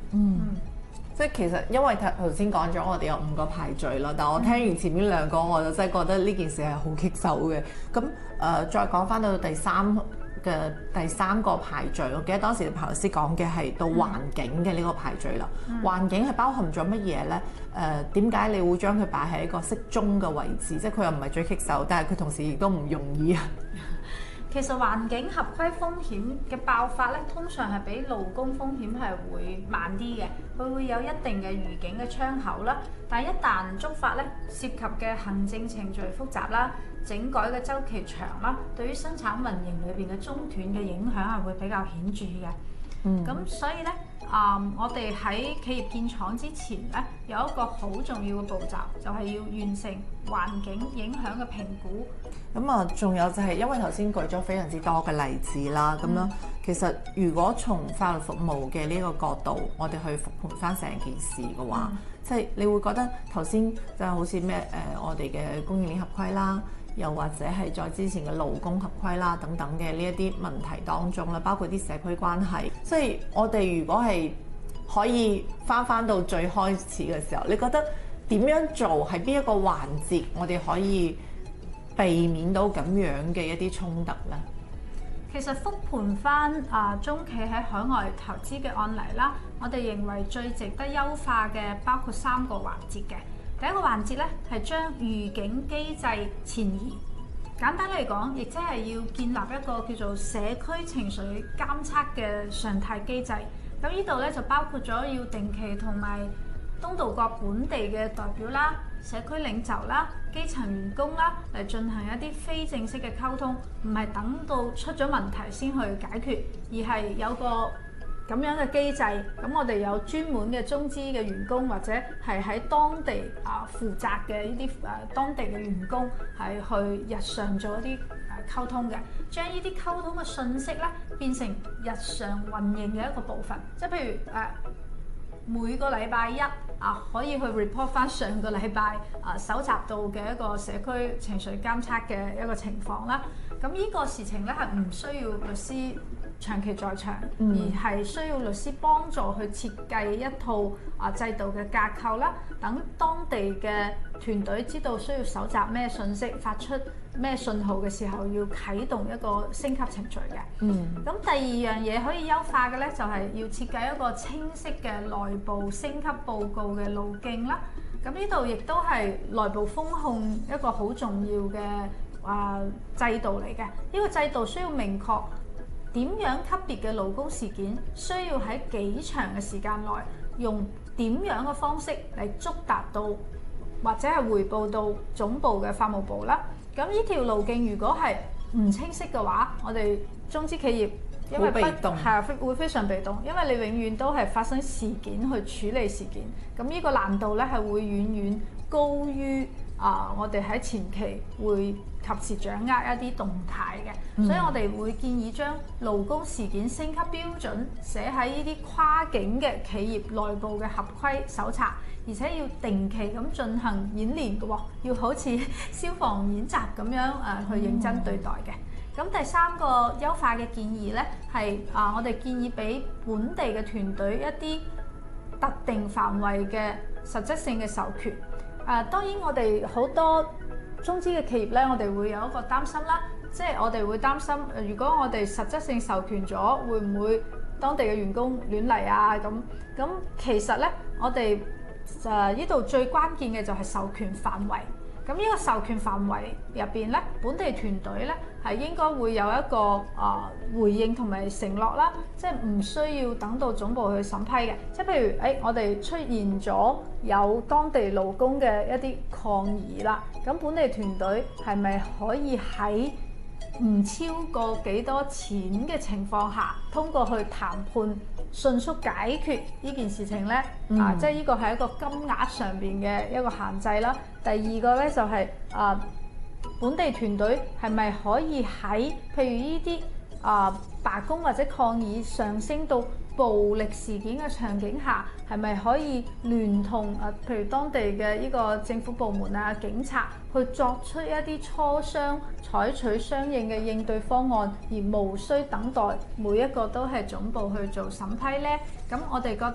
即係其實因為頭先講咗我哋有5個排序啦，但我聽完前面2個我就真係覺得呢件事係好棘手嘅。咁再講翻到第三個排序，我記得當時彭老師講嘅係到環境嘅呢個排序啦。環境係包含咗乜嘢呢？點解你會將佢擺喺一個適中嘅位置？即係佢又唔係最棘手，但係佢同時亦都唔容易啊。 其實環境合規風險嘅爆發咧，通常係比勞工風險係會慢啲嘅，佢會有一定嘅預警嘅窗口啦。但係一旦觸發咧，涉及嘅行政程序複雜啦，整改嘅週期長啦，對於生產運營裏邊嘅中斷嘅影響係會比較顯著嘅。咁所以咧，我哋喺企業建廠之前咧，有一個好重要嘅步驟，就係要完成環境影響嘅評估。 咁啊，仲有就係因為頭先舉咗非常之多嘅例子啦，咁樣其實如果從法律服務嘅呢個角度，我哋去復盤翻成件事嘅話，即係你會覺得頭先就好似咩我哋嘅供應鏈合規啦，又或者係在之前嘅勞工合規啦等等嘅呢一啲問題當中啦，包括啲社區關係，即係我哋如果係可以翻到最開始嘅時候，你覺得點樣做？係邊一個環節我哋可以避免到咁樣嘅一啲衝突呢？ 其實復盤翻中企喺海外投資嘅案例啦，我哋認為最值得優化嘅包括3個環節嘅。第一個環節咧係將預警機制前移，簡單嚟講，亦即係要建立一個叫做社區情緒監測嘅常態機制。咁呢度咧就包括咗要定期同埋東道國本地嘅代表啦、社區領袖啦、基層員工啦嚟進行一啲非正式嘅溝通，唔係等到出咗問題先去解決，而係有個咁樣嘅機制。咁我哋有專門嘅中資嘅員工，或者係喺當地負責嘅呢啲當地嘅員工，係去日常做一啲溝通嘅，將呢啲溝通嘅信息咧變成日常運營嘅一個部分。即係譬如每個禮拜一可以去 report 翻上個禮拜搜集到嘅一個社區情緒監測嘅一個情況啦。咁呢個事情咧係唔需要律師長期在場，而係需要律師幫助去設計一套制度嘅架構啦，等當地嘅團隊知道需要搜集咩信息、發出咩信號嘅時候，要啟動一個升級程序嘅。咁第二樣嘢可以優化嘅咧，就係要設計一個清晰嘅內部升級報告嘅路徑啦。咁呢度亦都係內部風控一個好重要嘅制度嚟嘅。呢個制度需要明確點樣級別嘅勞工事件需要喺幾長嘅時間內，用點樣嘅方式嚟觸達到或者係彙報到總部嘅法務部啦。咁呢條路徑如果係唔清晰嘅話，我哋中資企業因為會非常被動，因為你永遠都係發生事件去處理事件，咁呢個難度咧係會遠遠高於我哋喺前期會及時掌握一啲動態嘅。所以我哋會建議將勞工事件升級標準寫喺呢啲跨境嘅企業內部嘅合規手冊，而且要定期咁進行演練嘅喎，要好似消防演習咁樣去認真對待嘅。咁第三個優化嘅建議咧係我哋建議俾本地嘅團隊一啲特定範圍嘅實質性嘅授權。當然我哋好多中資嘅企業咧，我哋會有一個擔心啦，即係我哋會擔心，如果我哋實質性授權咗，會唔會當地嘅員工亂嚟啊？咁其實咧，我哋呢度最關鍵嘅就係授權範圍。咁呢個授權範圍入邊咧，本地團隊咧係應該會有一個回應同埋承諾啦，即係唔需要等到總部去審批嘅。即係譬如我哋出現咗有當地勞工嘅一啲抗議啦，咁本地團隊係咪可以喺唔超過幾多錢嘅情況下，通過去談判迅速解決呢件事情呢？即係呢個係一個金額上邊嘅一個限制啦。第二個呢，就係本地團隊係咪可以喺譬如呢啲罷工或者抗議上升到暴力事件嘅場景下，係咪可以聯同譬如當地嘅呢個政府部門啊、警察去作出一啲磋商，採取相應嘅應對方案，而無需等待每一個都係總部去做審批呢？咁我哋覺得呢，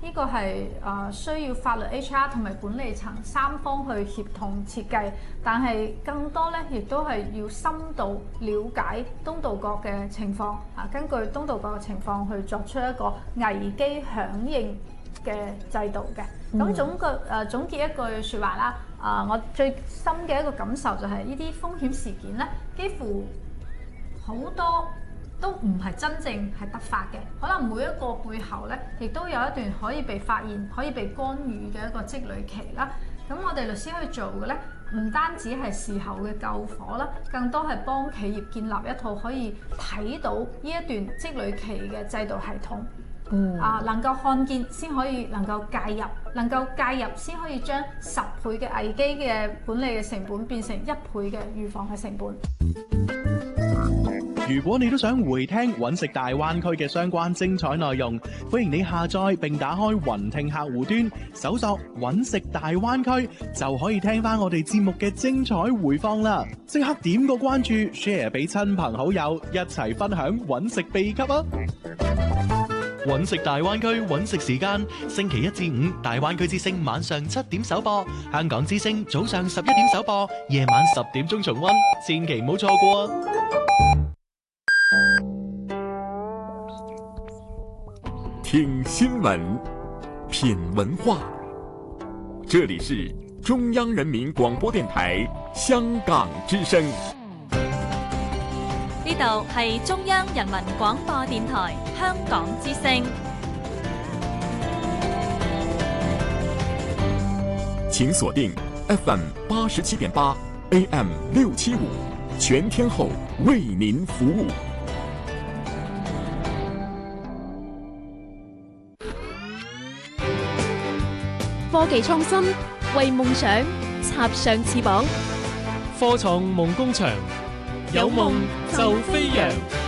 呢個係需要法律 HR 同埋管理層三方去協同設計，但係更多咧亦都係要深度了解東道國嘅情況根據東道國嘅情況去作出一個危機響應嘅制度嘅。咁總結一句説話啦，我最深嘅一個感受就係呢啲風險事件咧，幾乎好多都唔係真正係突發嘅，可能每一個背後咧，亦都有一段可以被發現、可以被干預嘅一個積累期啦。咁我哋律師可以做嘅咧，唔單止係事後嘅救火啦，更多係幫企業建立一套可以睇到呢一段積累期嘅制度系統。能夠看見先可以能夠介入，能夠介入先可以將10倍嘅危機嘅管理嘅成本變成1倍嘅預防嘅成本。 如果你都想回聽揾食大灣區嘅相關精彩內容，歡迎你下載並打開雲聽客戶端，搜索揾食大灣區，就可以聽翻我哋節目嘅精彩回放啦！即刻點個關注 ，share 俾親朋好友，一齊分享揾食秘笈啊！揾食大灣區揾食時間，星期1至5大灣區之聲晚上7點首播，香港之聲早上11點首播，夜晚10點鐘重溫，千祈唔好錯過啊！ 聽新聞，品文化，這裡是中央人民廣播電台香港之聲。 呢度係中央人民廣播電台香港之聲。 請鎖定 FM 87.8 AM 675，全天候為您服務。 科技創新，為夢想插上翅膀。 科創夢工場，有夢就飛揚。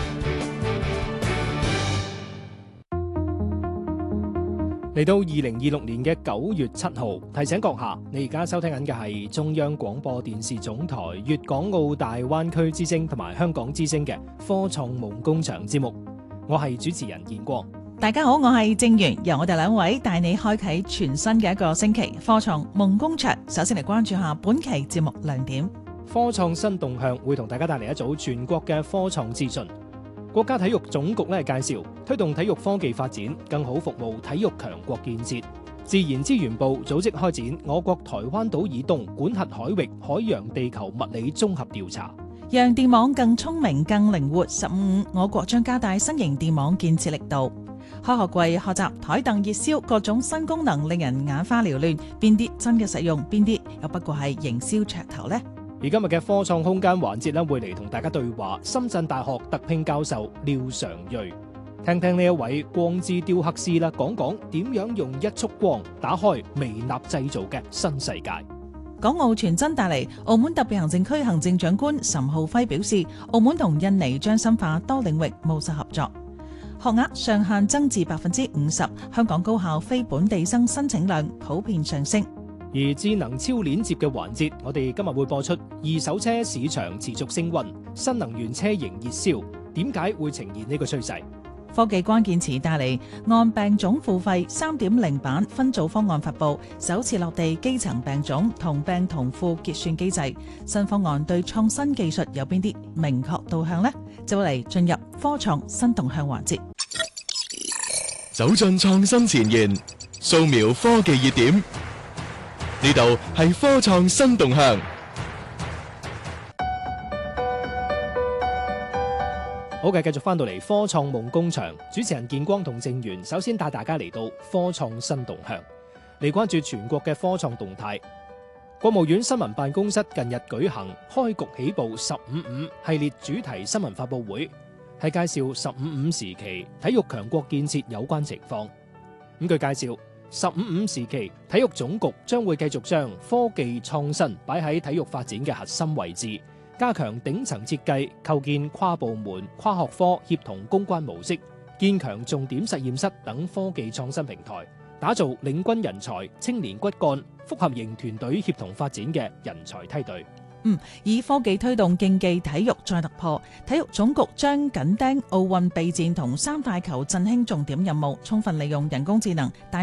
嚟到2026年嘅9月7號，提醒閣下，你而家收聽緊嘅係中央廣播電視總台粵港澳大灣區之聲同埋香港之聲嘅科創夢工場節目。我係主持人建光。 大家好，我係正源，由我哋兩位帶你開啟全新嘅一個星期科創夢工場。首先嚟關注下本期節目亮點。 科創新動向會同大家帶嚟一組全國嘅科創資訊。國家體育總局介紹推動體育科技發展，更好服務體育強國建設。自然資源部組織開展我國台灣島以東管轄海域海洋地球物理綜合調查。 讓電網更聰明更靈活，15我國將加大新型電網建設力度。開學季學習台凳熱銷，各種新功能令人眼花繚亂，邊啲真嘅實用，邊啲又不過係營銷噱頭呢？ 而今日嘅科創空間環節會嚟同大家對話深圳大學特聘教授廖常睿，聽聽呢一位光之雕刻師講講點樣用一束光打開微納製造嘅新世界。 港澳傳真帶嚟，澳門特別行政區行政長官岑浩輝表示，澳門同印尼將深化多領域務實合作。學額上限增至50%，香港高校非本地生申請量普遍上升。 而智能超鏈接嘅環節，我哋今日會播出二手車市場持續升溫，新能源車型熱銷，點解會呈現呢個趨勢？ 科技關鍵詞帶嚟，按病種付費 3.0 版分組方案發布，首次落地基層病種同病同付結算機制。新方案對創新技術有邊啲明確導向呢？就會嚟進入科創新動向環節。 走進創新前沿，掃描科技熱點，呢度係科創新動向。 好嘅，繼續翻到嚟科創夢工場，主持人建光同正源首先帶大家嚟到科創新動向，嚟關注全國嘅科創動態。國務院新聞辦公室近日舉行開局起步15.5系列主題新聞發佈會，係介紹15.5時期體育強國建設有關情況。據介紹，15.5時期體育總局將會繼續將科技創新擺喺體育發展嘅核心位置，加強頂層設計，構建跨部門、跨學科協同攻關模式，建強重點實驗室等科技創新平台，打造領軍人才、青年骨幹、複合型團隊協同發展嘅人才梯隊。 以科技推動競技體育再突破，體育總局將緊盯奧運備戰同3大球振興重點任務，充分利用人工智能。